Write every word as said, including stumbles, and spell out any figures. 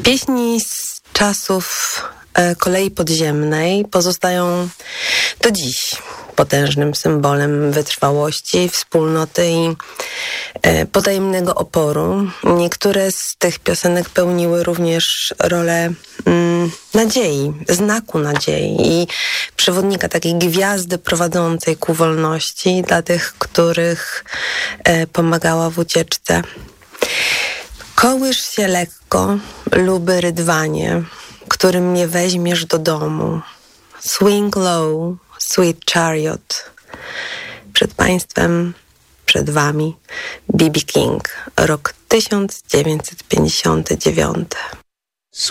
Pieśni z czasów kolei podziemnej pozostają do dziś potężnym symbolem wytrwałości, wspólnoty i potajemnego oporu. Niektóre z tych piosenek pełniły również rolę mm, nadziei, znaku nadziei i przewodnika, takiej gwiazdy prowadzącej ku wolności dla tych, których e, pomagała w ucieczce. Kołysz się lekko, luby rydwanie, którym mnie weźmiesz do domu. Swing low, sweet chariot. Przed państwem, przed wami B B King, rok tysiąc dziewięćset pięćdziesiąty dziewiąty.